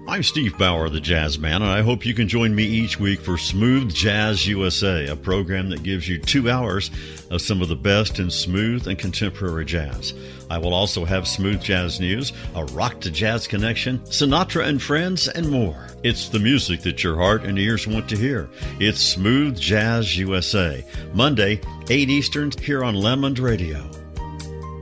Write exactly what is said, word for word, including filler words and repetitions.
I'm Steve Bauer, the Jazz Man, and I hope you can join me each week for Smooth Jazz U S A, a program that gives you two hours of some of the best in smooth and contemporary jazz. I will also have smooth jazz news, a rock to jazz connection, Sinatra and Friends, and more. It's the music that your heart and ears want to hear. It's Smooth Jazz U S A, Monday, eight Eastern, here on Lemond Radio.